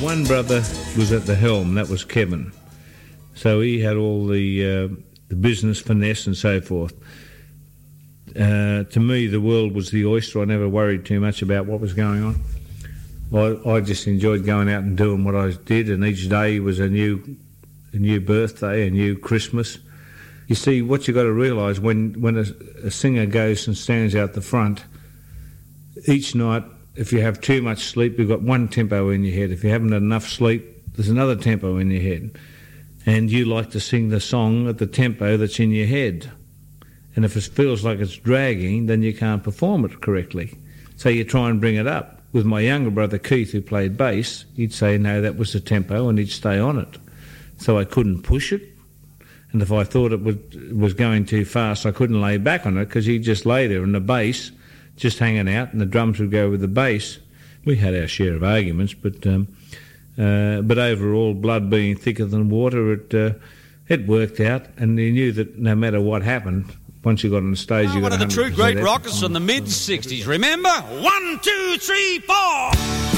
one brother was at the helm, that was Kevin. So he had all the business finesse and so forth. To me, the world was the oyster. I never worried too much about what was going on. I just enjoyed going out and doing what I did, and each day was a new birthday, a new Christmas. You see, what you've got to realise when a singer goes and stands out the front, each night, if you have too much sleep, you've got one tempo in your head. If you haven't had enough sleep, there's another tempo in your head. And you like to sing the song at the tempo that's in your head. And if it feels like it's dragging, then you can't perform it correctly. So you try and bring it up. With my younger brother Keith, who played bass, he'd say, no, that was the tempo, and he'd stay on it. So I couldn't push it. And if I thought it was going too fast, I couldn't lay back on it, because he'd just lay there, and the bass just hanging out, and the drums would go with the bass. We had our share of arguments, but overall, blood being thicker than water, it worked out, and you knew that no matter what happened, once you got on the stage, you got one of the true great rockers from the mid-'60s. Remember? 1, 2, 3, 4...